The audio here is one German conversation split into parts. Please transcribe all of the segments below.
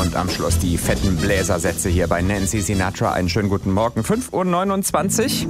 Und am Schluss die fetten Bläsersätze hier bei Nancy Sinatra. Einen schönen guten Morgen. 5:29 Uhr.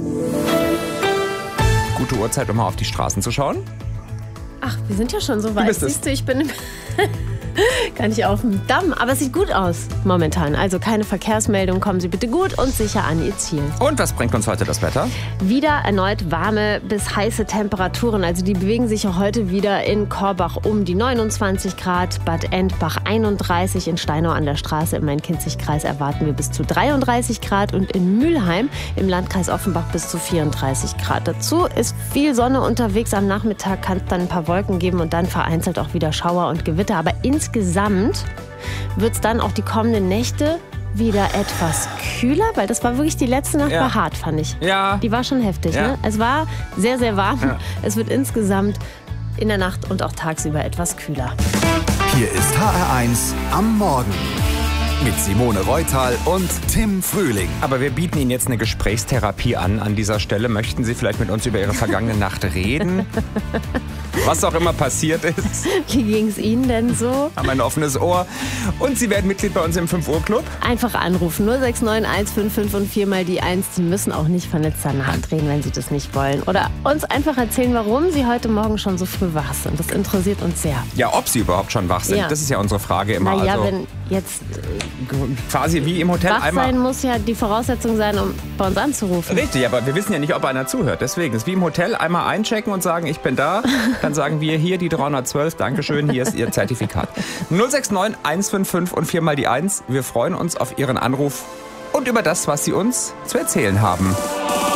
Gute Uhrzeit, um mal auf die Straßen zu schauen. Ach, wir sind ja schon so weit. Siehst du, ich bin gar nicht auf dem Damm. Aber es sieht gut aus momentan. Also keine Verkehrsmeldung. Kommen Sie bitte gut und sicher an Ihr Ziel. Und was bringt uns heute das Wetter? Wieder erneut warme bis heiße Temperaturen. Also die bewegen sich ja heute wieder in Korbach um die 29 Grad, Bad Endbach 31, in Steinau an der Straße im Main-Kinzig-Kreis erwarten wir bis zu 33 Grad und in Mülheim im Landkreis Offenbach bis zu 34 Grad. Dazu ist viel Sonne unterwegs. Am Nachmittag kann es dann ein paar Wolken geben und dann vereinzelt auch wieder Schauer und Gewitter. Aber insgesamt wird es dann auch die kommenden Nächte wieder etwas kühler, weil das war wirklich die letzte Nacht war hart, fand ich. Ja. Die war schon heftig, ne? Es war sehr, sehr warm. Ja. Es wird insgesamt in der Nacht und auch tagsüber etwas kühler. Hier ist HR1 am Morgen. Mit Simone Reutal und Tim Frühling. Aber wir bieten Ihnen jetzt eine Gesprächstherapie an dieser Stelle. Möchten Sie vielleicht mit uns über Ihre vergangene Nacht reden? Was auch immer passiert ist. Wie ging es Ihnen denn so? Haben ein offenes Ohr. Und Sie werden Mitglied bei uns im 5-Uhr-Club. Einfach anrufen. 069 155 und 4 mal die 1. Sie müssen auch nicht vernetzter nachdrehen, wenn Sie das nicht wollen. Oder uns einfach erzählen, warum Sie heute Morgen schon so früh wach sind. Das interessiert uns sehr. Ja, ob Sie überhaupt schon wach sind. Ja. Das ist ja unsere Frage immer. Naja, also wenn jetzt quasi wie im Hotel wach einmal sein muss ja die Voraussetzung sein, um bei uns anzurufen. Richtig, aber wir wissen ja nicht, ob einer zuhört. Deswegen ist wie im Hotel einmal einchecken und sagen, ich bin da. Dann sagen wir hier die 312, Dankeschön, hier ist Ihr Zertifikat. 069 155 und 4 mal die 1. Wir freuen uns auf Ihren Anruf und über das, was Sie uns zu erzählen haben.